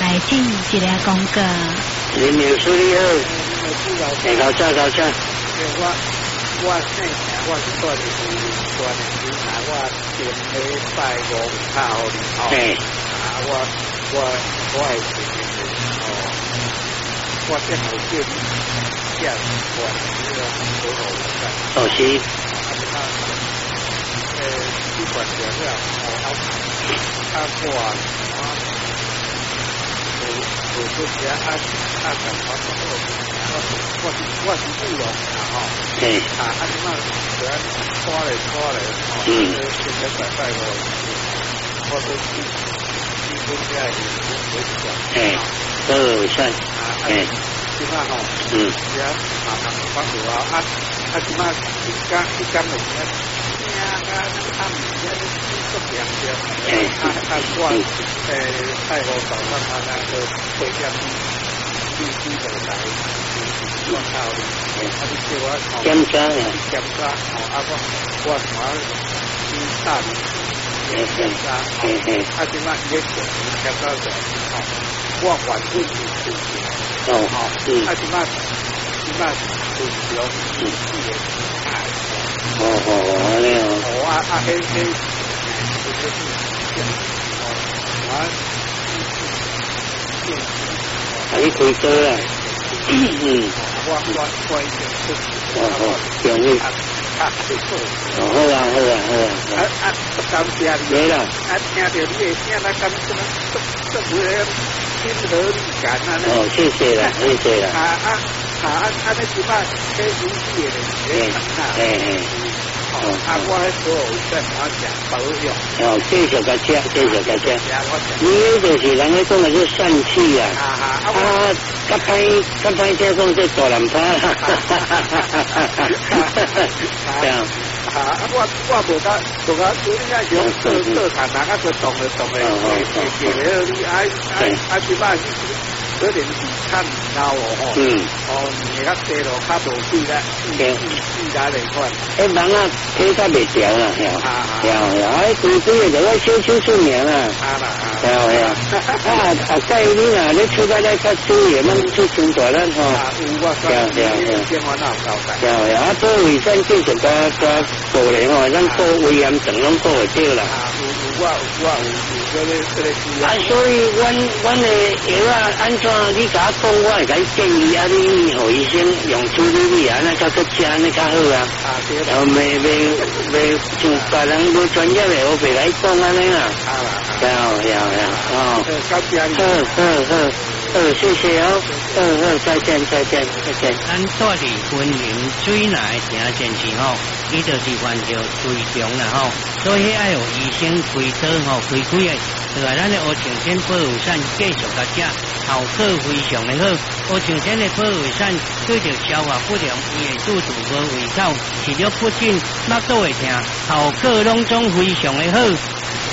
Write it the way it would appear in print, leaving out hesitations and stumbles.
来进一个广告。 林明书你好，搞笑。 我姓我是住伫富林村的，我前礼拜5号哩吼，我的情形哦，我正好叫你这样管这个所有干。 哦是。 主管着了，我做些我是务农啦吼，即马就拖来，现在拜我都基本上是不会讲。 都算。 即马吼，这慢慢帮助啊，即马一天就他们在做两件，我泰国早上他那个会见必须的来做到的，他就叫我检查， 我什么去大理检查，他即马也检查到的，我反正是他即马是有自己的爱。 那样。你开车啊？ 我已经中午。好啊。 感谢你。 没了。 听到你的声，那感觉这不是亲和力感啊？ 谢谢了。 那即摆这游戏的人我所有在马讲保养。 继续甲吃。你就是人咧讲的是善气啊。较歹听讲这大人怕。 我无甲你那种做谈哪个做动的，你即摆可能是看到你较低落较无水啦，水来嚟看。 人啊，体较袂调啦，对的就要修出名啦。介你啊，你出来咧较注意，咱出清楚咱吼。保卫生继续加顾咧吼，咱顾危险症拢顾会到啦。所以阮的药啊，安怎你甲我讲，我会甲你建议啊，你互医生用处理啊，那较去吃安尼较好啊。袂像别人无专业的，我袂来讲安尼啦。谢谢哦。再见。咱带你婚姻水来听见是吼，伊就是患着水肿啦吼，所以爱有医生开刀吼，开几个。就来咱的乌晴天保卫散继续甲食，效果非常的好。乌晴天的保卫散对着消化不良、胃肚子无胃口、食欲不振、腹肚会痛，效果拢总非常的好。